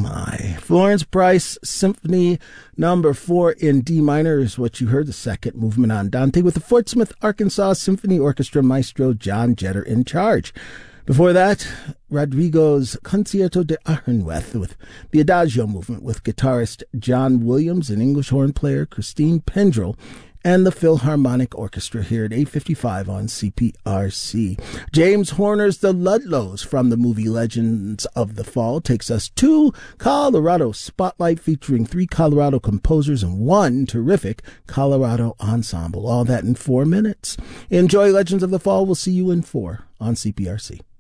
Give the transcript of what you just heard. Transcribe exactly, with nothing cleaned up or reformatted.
my. Florence Price Symphony number four in D minor is what you heard, the second movement on Dante, with the Fort Smith, Arkansas Symphony Orchestra maestro John Jetter in charge. Before that, Rodrigo's Concierto de Aranjuez with the Adagio movement with guitarist John Williams and English horn player Christine Pendrell and the Philharmonic Orchestra here at eight fifty-five on C P R C. James Horner's The Ludlows from the movie Legends of the Fall takes us to Colorado Spotlight, featuring three Colorado composers and one terrific Colorado ensemble. All that in four minutes. Enjoy Legends of the Fall. We'll see you in four on C P R C.